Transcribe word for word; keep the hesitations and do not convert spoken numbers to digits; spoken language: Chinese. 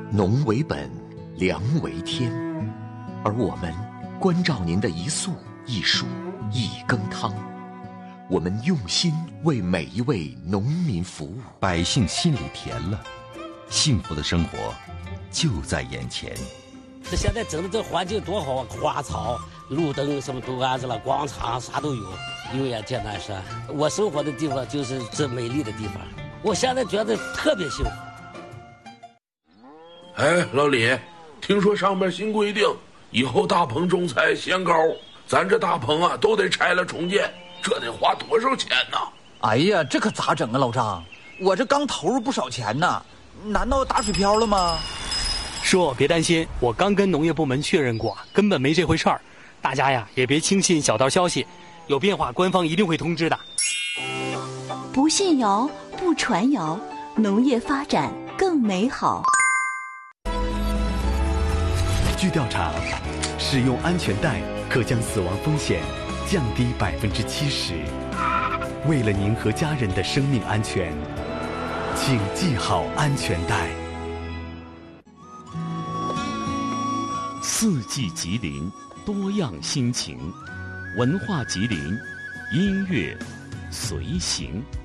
农为本，粮为天，而我们关照您的一粟一蔬一羹汤，我们用心为每一位农民服务， 百姓心里甜了，幸福的生活就在眼前。 这现在整的这环境多好啊，花草、路灯什么都安置了，广场啥都有。有眼天南山，我生活的地方就是这美丽的地方，我现在觉得特别幸福。 哎，老李，听说上面新规定，以后大棚种菜限高，咱这大棚啊都得拆了重建，这得花多少钱呢？ 哎呀，这可咋整啊，老张？我这刚投入不少钱呢，难道打水漂了吗？ 叔，别担心，我刚跟农业部门确认过，根本没这回事儿。大家呀，也别轻信小道消息，有变化官方一定会通知的。 不信谣，不传谣，农业发展更美好。 据调查，使用安全带可将死亡风险降低百分之七十。为了您和家人的生命安全，请系好安全带。 四季吉林，多样心情，文化吉林，音乐随行。